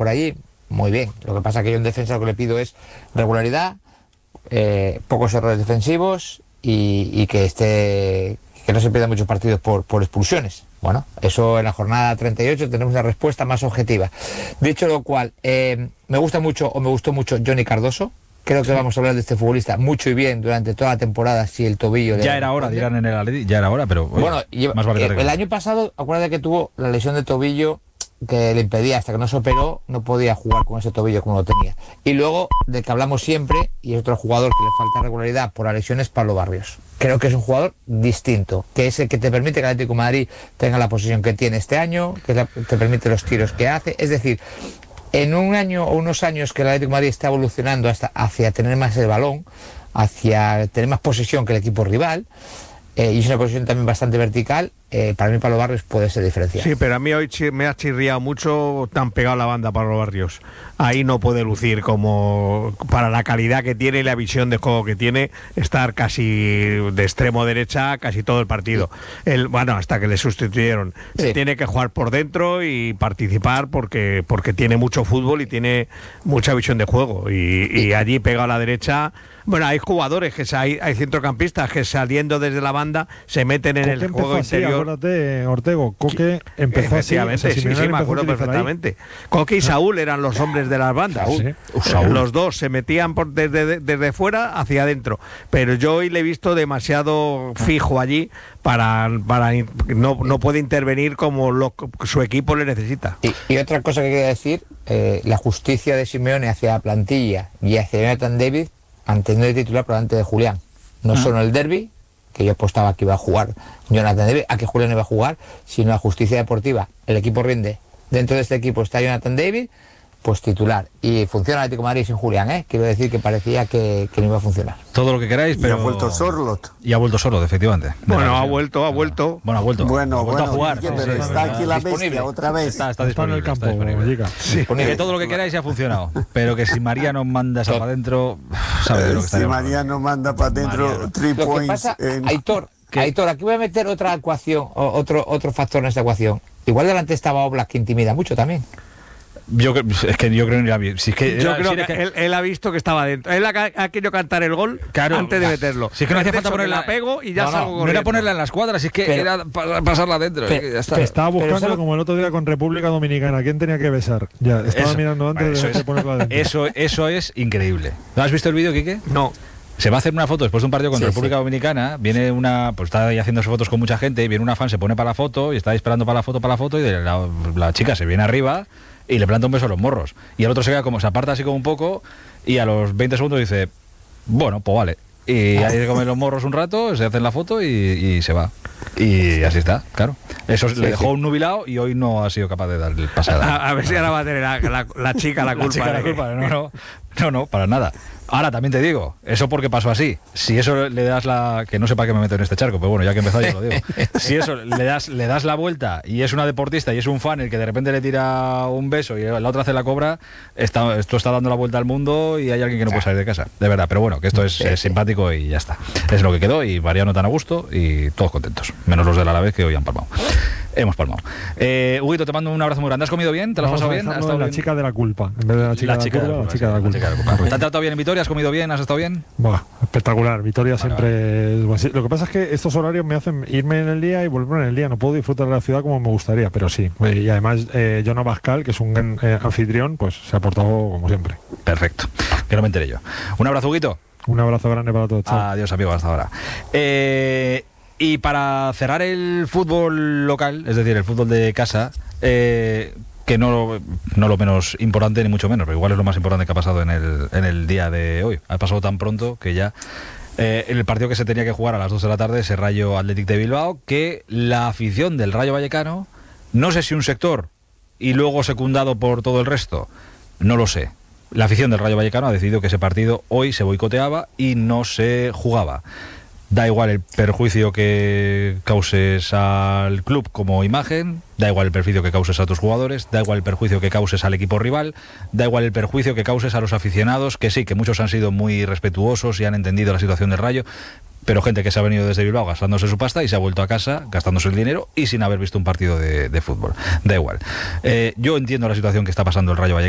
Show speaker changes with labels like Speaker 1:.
Speaker 1: por allí, muy bien. Lo que pasa es que yo en defensa lo que le pido es regularidad, pocos errores defensivos y que no se pierdan muchos partidos por expulsiones. Bueno, eso en la jornada 38 tenemos una respuesta más objetiva. Dicho lo cual, me gustó mucho Johnny Cardoso. Creo que vamos a hablar de este futbolista mucho y bien durante toda la temporada si el tobillo...
Speaker 2: Ya era hora, dirán en el Atleti, ya era hora, pero...
Speaker 1: Bueno,
Speaker 2: más vale
Speaker 1: el año pasado, acuérdate que tuvo la lesión de tobillo que le impedía, hasta que no se operó, no podía jugar con ese tobillo como lo tenía. Y luego, de que hablamos siempre, y es otro jugador que le falta regularidad por la lesión, es Pablo Barrios. Creo que es un jugador distinto, que es el que te permite que el Atlético de Madrid tenga la posición que tiene este año, que te permite los tiros que hace. Es decir, en un año o unos años que el Atlético de Madrid está evolucionando hacia tener más el balón, hacia tener más posesión que el equipo rival, y es una posición también bastante vertical, para mí Pablo Barrios puede ser diferencial.
Speaker 3: Sí, pero a mí hoy me ha chirriado mucho tan pegado a la banda Pablo Barrios. Ahí no puede lucir como para la calidad que tiene y la visión de juego que tiene, estar casi de extremo derecha casi todo el partido. Bueno, hasta que le sustituyeron. Sí. Tiene que jugar por dentro y participar porque tiene mucho fútbol y tiene mucha visión de juego. Y allí pegado a la derecha... Bueno, hay jugadores, hay centrocampistas que saliendo desde la banda se meten en el juego interior.
Speaker 4: Acuérdate, Ortego, Coque empezó así.
Speaker 3: Sí, me acuerdo perfectamente. Coque y Saúl eran los hombres de las bandas. Saúl. Los dos se metían desde fuera hacia adentro. Pero yo hoy le he visto demasiado fijo allí para no puede intervenir como su equipo le necesita.
Speaker 1: Y otra cosa que quería decir, la justicia de Simeone hacia la plantilla y hacia Jonathan David, antes no de titular, pero antes de Julián. No solo el derbi, que yo apostaba que iba a jugar Jonathan David, a que Julián iba a jugar, sino la justicia deportiva. El equipo rinde. Dentro de este equipo está Jonathan David, pues titular. Y funciona el Atlético de Madrid sin Julián, ¿eh? Quiero decir que parecía que no iba a funcionar.
Speaker 2: Todo lo que queráis, pero...
Speaker 5: Y ha vuelto Sorlot.
Speaker 2: Y ha vuelto Sorlot, efectivamente.
Speaker 3: Bueno, ha vuelto.
Speaker 2: Bueno, ha vuelto.
Speaker 5: Bueno,
Speaker 2: a jugar.
Speaker 5: Pero está aquí la bestia otra vez.
Speaker 2: Está disponible.
Speaker 4: En el campo,
Speaker 2: Que todo lo que queráis ya ha funcionado. Pero que si Mariano manda para adentro, sabe de lo que está.
Speaker 5: Si Mariano manda para adentro, 3
Speaker 1: Lo
Speaker 5: points.
Speaker 1: que pasa, Aitor, aquí voy a meter otra ecuación, otro factor en esta ecuación. Igual delante estaba Oblak, que intimida mucho también.
Speaker 2: Yo creo que no era bien.
Speaker 3: Yo creo que él ha visto que estaba dentro. Él ha querido cantar el gol antes de meterlo.
Speaker 2: Si es que no hacía falta ponerla,
Speaker 3: la pego y ya salgo corriendo.
Speaker 2: No era ponerla en la escuadra, si es que era pasarla adentro.
Speaker 4: Que estaba buscando como el otro día con República Dominicana. ¿Quién tenía que besar? Ya, estaba mirando antes de ponerla dentro.
Speaker 2: Eso es increíble. ¿No has visto el vídeo, Quique?
Speaker 3: No.
Speaker 2: Se va a hacer una foto después de un partido con República Dominicana. Viene pues está ahí haciéndose fotos con mucha gente. Viene una fan, se pone para la foto y está esperando para la foto. Y la chica se viene arriba y le planta un beso a los morros. Y el otro se queda como, se aparta así como un poco. Y a los 20 segundos dice, bueno, pues vale. Y ahí se comen los morros un rato, se hacen la foto y se va. Y así está, claro. Eso le dejó un nubilado y hoy no ha sido capaz de dar el pasado.
Speaker 3: A ver si ahora va a tener la chica la culpa.
Speaker 2: No, para nada. Ahora también te digo, eso porque pasó así. Si eso le das que no sé para qué me meto en este charco, pero bueno, ya que he empezado ya lo digo. Si eso le das la vuelta y es una deportista y es un fan el que de repente le tira un beso y la otra hace la cobra, esto está dando la vuelta al mundo y hay alguien que no puede salir de casa. De verdad, pero bueno, que esto es simpático y ya está. Es lo que quedó y Mariano tan a gusto y todos contentos. Menos los del Alavés que hoy han palmado. Hemos palmado. Huguito, te mando un abrazo muy grande. ¿Has comido bien? ¿Te lo has pasado bien? ¿Has estado
Speaker 4: la chica de la culpa. En vez de la chica de la culpa.
Speaker 2: ¿Te han tratado bien en Vitoria? ¿Has comido bien? ¿Has estado bien?
Speaker 4: Buah, espectacular. Vitoria siempre... Lo que pasa es que estos horarios me hacen irme en el día y volver en el día. No puedo disfrutar de la ciudad como me gustaría, pero sí. Y además, Jonah Bascal, que es un gran anfitrión, pues se ha portado como siempre.
Speaker 2: Perfecto. Que no me enteré yo. Un abrazo, Huguito.
Speaker 4: Un abrazo grande para todos. Chao.
Speaker 2: Adiós, amigo. Hasta ahora. Y para cerrar el fútbol local, es decir, el fútbol de casa, que no lo menos importante ni mucho menos, pero igual es lo más importante que ha pasado en el día de hoy. Ha pasado tan pronto que ya el partido que se tenía que jugar a las 2 de la tarde, ese Rayo Athletic de Bilbao, que la afición del Rayo Vallecano, no sé si un sector y luego secundado por todo el resto, no lo sé. La afición del Rayo Vallecano ha decidido que ese partido hoy se boicoteaba y no se jugaba. Da igual el perjuicio que causes al club como imagen, da igual el perjuicio que causes a tus jugadores, da igual el perjuicio que causes al equipo rival, da igual el perjuicio que causes a los aficionados, que sí, que muchos han sido muy respetuosos y han entendido la situación del Rayo, pero gente que se ha venido desde Bilbao gastándose su pasta y se ha vuelto a casa gastándose el dinero y sin haber visto un partido de fútbol. Da igual. Yo entiendo la situación que está pasando el Rayo Vallecano.